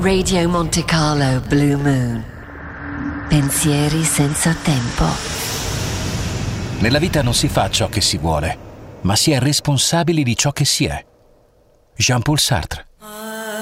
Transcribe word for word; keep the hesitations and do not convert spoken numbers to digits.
Radio Monte Carlo Blue Moon. Pensieri senza tempo. Nella vita non si fa ciò che si vuole, ma si è responsabili di ciò che si è. Jean-Paul Sartre.